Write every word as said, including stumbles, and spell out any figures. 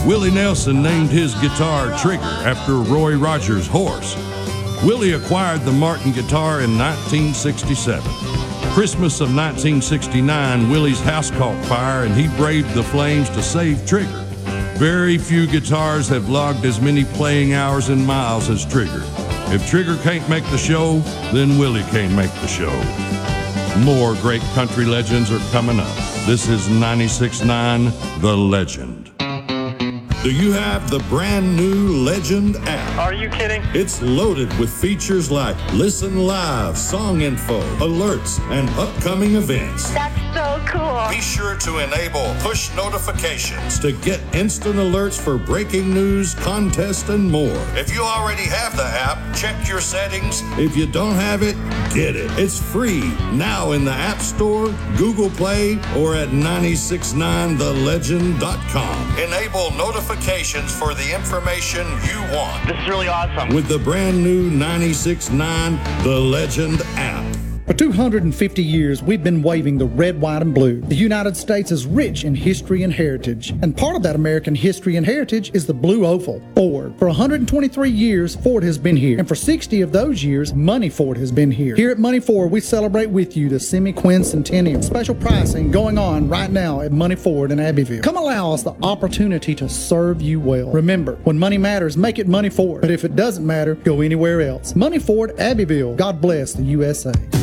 Willie Nelson named his guitar Trigger after Roy Rogers' horse. Willie acquired the Martin guitar in nineteen sixty-seven. Christmas of nineteen sixty-nine, Willie's house caught fire and he braved the flames to save Trigger. Very few guitars have logged as many playing hours and miles as Trigger. If Trigger can't make the show, then Willie can't make the show. More great country legends are coming up. This is ninety-six point nine The Legend. Do you have the brand new Legend app? Are you kidding? It's loaded with features like listen live, song info, alerts, and upcoming events. That's so cool. Be sure to enable push notifications to get instant alerts for breaking news, contests, and more. If you already have the app, check your settings. If you don't have it, get it. It's free now in the App Store, Google Play, or at nine six nine the legend dot com. Enable notifications for the information you want. This is really awesome. With the brand new ninety-six point nine The Legend app. For two hundred fifty years, we've been waving the red, white, and blue. The United States is rich in history and heritage, and part of that American history and heritage is the blue oval, Ford. For one hundred twenty-three years, Ford has been here, and for sixty of those years, Money Ford has been here. Here at Money Ford, we celebrate with you the semi-quincentennial. Special pricing going on right now at Money Ford in Abbeville. Come allow us the opportunity to serve you well. Remember, when money matters, make it Money Ford. But if it doesn't matter, go anywhere else. Money Ford, Abbeville. God bless the U S A.